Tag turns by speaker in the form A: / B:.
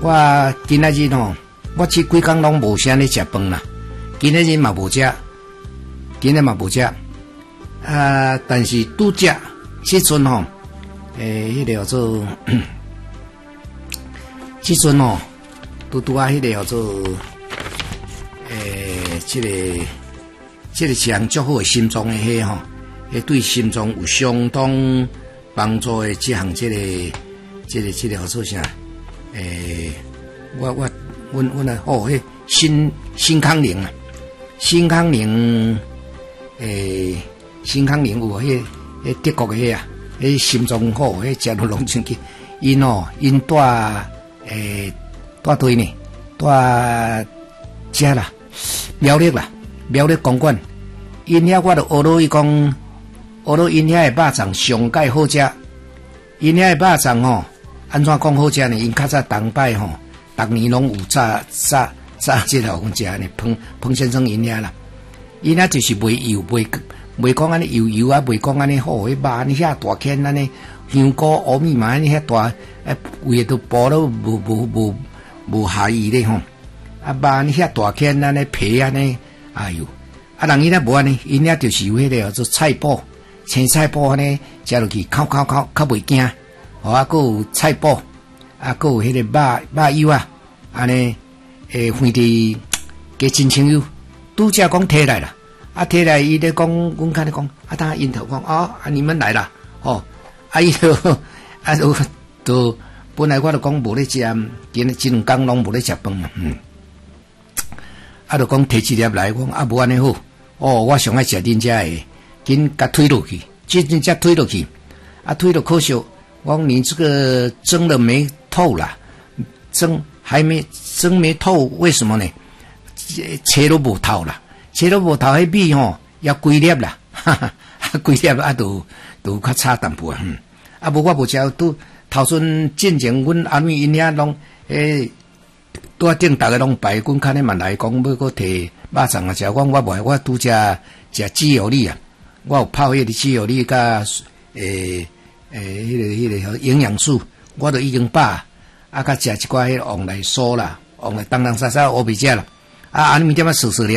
A: 我今仔日吼，我这几工拢无啥咧食饭啦。今仔日嘛无食，但是拄食即阵吼，迄个叫做，即阵吼，拄啊，迄个叫做，这个是项足好诶心脏诶迄吼，迄对心脏有相当帮助诶，这项这个叫做啥？阮啊，哦，迄新康宁啊，新康宁有迄德国诶迄啊，迄心脏好，迄食落拢进去。因住对呢，住遮啦，苗栗公馆。因遐我就学到伊讲，因遐诶肉粽上盖好食。因遐诶肉粽吼，安怎讲好食呢？因较早当摆吼，逐年拢有炸即个讲食呢，彭先生因遐啦。因遐就是袂油，袂讲安尼油啊，袂讲安尼好，迄肉安尼遐大片安尼，香菇、乌米嘛安尼遐大，胃都饱了无下意咧吼。啊，肉安尼遐大片安尼皮安尼，哎哟。啊，人因遐无安尼，因遐就是有迄个叫做菜脯，青菜脯安尼食落去，较袂惊。哦，啊，佮有菜脯，啊，佮有迄个肉油啊，安尼，放伫加真清油，拄则讲摕来啦，啊，摕来伊咧讲，阮看咧讲，啊，当因头讲，哦，啊，你们来啦，哦，啊，伊就本来我就讲无咧食，今两工拢无咧食饭嘛，啊，就讲摕一粒来，讲啊无安尼好，哦，我上爱食恁遮诶，紧甲推落去，真正推落去，啊，推落可惜，我讲你这个蒸了没透啦，还没蒸没透，为什么呢？切都无透啦，迄米吼要规粒啦，哈哈，规粒啊都较差淡薄啊，无我无食都头阵进前，阮阿妹因遐拢拄啊顶逐个拢排，阮看咧嘛来讲要搁摕肉粽啊食，我无，我拄食猪油粒啊，我有泡迄个猪油粒甲迄个营养素，我都已经饱，啊，甲食一寡迄个黄梨酥啦，黄梨当当沙沙乌白食啦，啊，安尼咪点仔试试咧。